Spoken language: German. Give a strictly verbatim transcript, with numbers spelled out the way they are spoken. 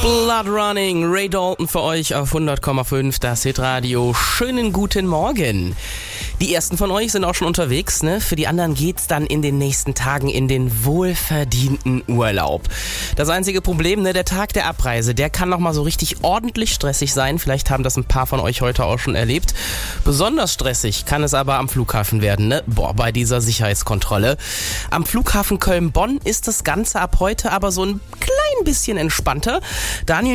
Blood Running, Ray Dalton für euch auf hundert Komma fünf, das Hitradio. Schönen guten Morgen. Die ersten von euch sind auch schon unterwegs, ne? Für die anderen geht's dann in den nächsten Tagen in den wohlverdienten Urlaub. Das einzige Problem, ne? Der Tag der Abreise, der kann nochmal so richtig ordentlich stressig sein. Vielleicht haben das ein paar von euch heute auch schon erlebt. Besonders stressig kann es aber am Flughafen werden, ne? Boah, bei dieser Sicherheitskontrolle. Am Flughafen Köln-Bonn ist das Ganze ab heute aber so ein klein bisschen entspannter. Daniel